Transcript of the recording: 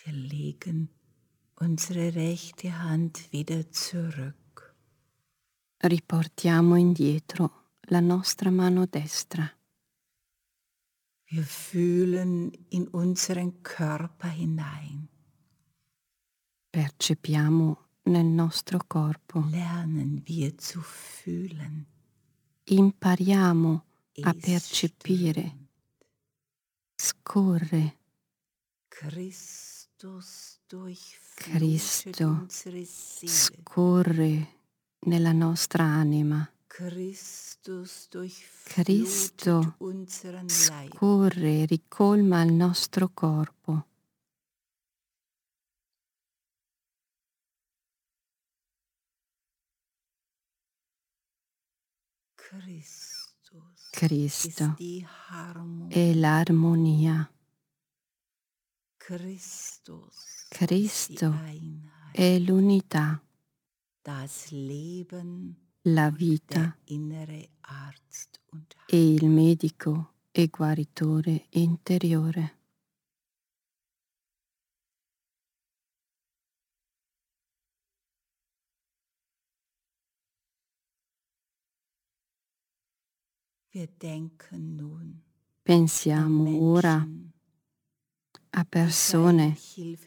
Wir legen unsere rechte Hand wieder zurück. Riportiamo indietro la nostra mano destra. Wir fühlen in unseren Körper hinein. Percepiamo nel nostro corpo. Lernen wir zu fühlen. Impariamo a Es percepire. strömt. Scorre. Christus durchflutet Cristo unsere Seele. scorre nella nostra anima. Christus durchflutet Cristo unseren Leib. scorre, ricolma il nostro corpo. Cristo ist die Harmonie. è l'armonia. Christus Cristo ist die Einheit. è l'unità, Das Leben la und vita der innere Arzt und e il medico e guaritore interiore. Wir denken nun Pensiamo an ora Menschen, a die seine persone Hilfe